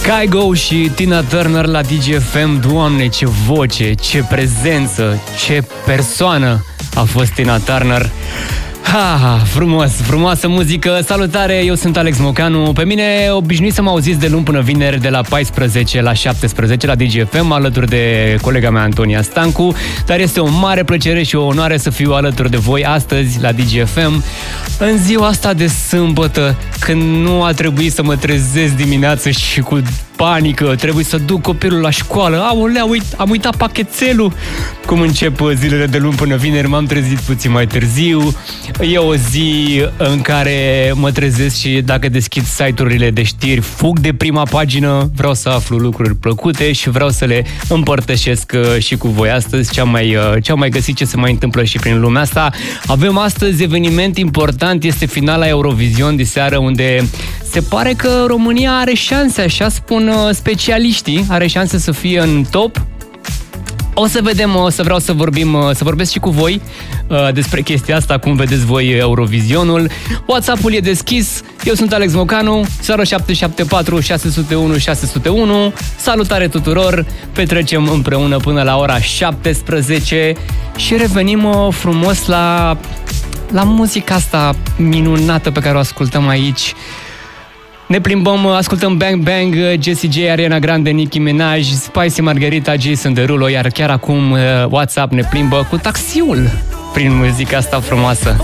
Kygo și Tina Turner la DGFM. Doamne, ce voce, ce prezență, ce persoană a fost Tina Turner. Frumoasă muzică. Salutare, eu sunt Alex Mocanu. Pe mine obișnuit să mă auziți de luni până vineri de la 14 la 17 la DGFM, alături de colega mea Antonia Stancu. Dar este o mare plăcere și o onoare să fiu alături de voi astăzi la DGFM, în ziua asta de sâmbătă, când nu a trebuit să mă trezesc dimineață și cu panică trebuie să duc copilul la școală. Aoleu, am uitat pachetelul. Cum încep zilele de luni până vineri, m-am trezit puțin mai târziu. E o zi în care mă trezesc și dacă deschid site-urile de știri, fug de prima pagină, vreau să aflu lucruri plăcute și vreau să le împărtășesc și cu voi astăzi ce am mai găsit, ce se mai întâmplă și prin lumea asta. Avem astăzi eveniment important, este finala Eurovision de seară, unde se pare că România are șanse, așa spun specialiștii, are șanse să fie în top. O să vedem, o să vreau să vorbesc și cu voi despre chestia asta, cum vedeți voi Eurovizionul. WhatsApp-ul e deschis, eu sunt Alex Mocanu, 0774 601 601. Salutare tuturor, petrecem împreună până la ora 17 și revenim frumos la muzica asta minunată pe care o ascultăm aici. Ne plimbăm, ascultăm Bang Bang, Jessie J, Ariana Grande, Nicki Minaj, Spicy Margarita, Jason Derulo, iar chiar acum WhatsApp ne plimbă cu taxiul prin muzica asta frumoasă.